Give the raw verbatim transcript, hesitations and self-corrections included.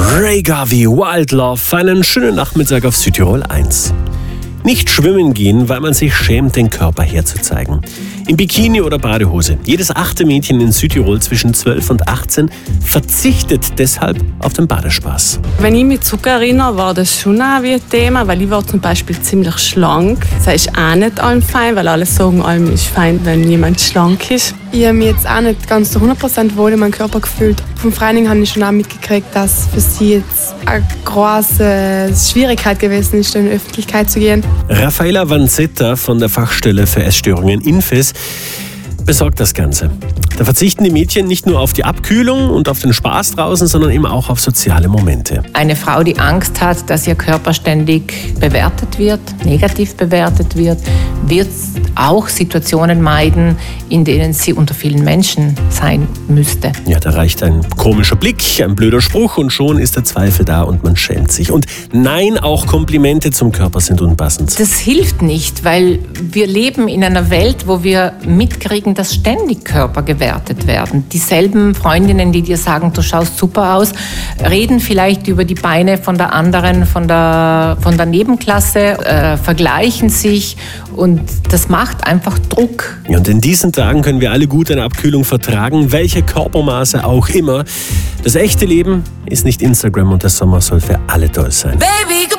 Ray Garvey, Wild Love, einen schönen Nachmittag auf Südtirol eins. Nicht schwimmen gehen, weil man sich schämt, den Körper herzuzeigen. Im Bikini oder Badehose. Jedes achte Mädchen in Südtirol zwischen zwölf und achtzehn verzichtet deshalb auf den Badespaß. Wenn ich mich zurückerinnere, war das schon auch wie ein Thema, weil ich war zum Beispiel ziemlich schlank. Das ist auch nicht allem fein, weil alle sagen, allem ist fein, wenn jemand schlank ist. Ich habe mich jetzt auch nicht ganz zu hundert Prozent wohl in meinem Körper gefühlt. Vom Freundin habe ich schon auch mitgekriegt, dass für sie jetzt eine große Schwierigkeit gewesen ist, in die Öffentlichkeit zu gehen. Raffaella Vanzetta von der Fachstelle für Essstörungen Infes besorgt das Ganze. Da verzichten die Mädchen nicht nur auf die Abkühlung und auf den Spaß draußen, sondern eben auch auf soziale Momente. Eine Frau, die Angst hat, dass ihr Körper ständig bewertet wird, negativ bewertet wird, wird auch Situationen meiden, in denen sie unter vielen Menschen sein müsste. Ja, da reicht ein komischer Blick, ein blöder Spruch und schon ist der Zweifel da und man schämt sich. Und nein, auch Komplimente zum Körper sind unpassend. Das hilft nicht, weil wir leben in einer Welt, wo wir mitkriegen, dass ständig Körper gewertet werden. Dieselben Freundinnen, die dir sagen, du schaust super aus, reden vielleicht über die Beine von der anderen, von der, von der Nebenklasse, äh, vergleichen sich und das macht einfach Druck. Ja, und in diesen Tagen können wir alle gut eine Abkühlung vertragen, welche Körpermaße auch immer. Das echte Leben ist nicht Instagram und der Sommer soll für alle toll sein. Baby,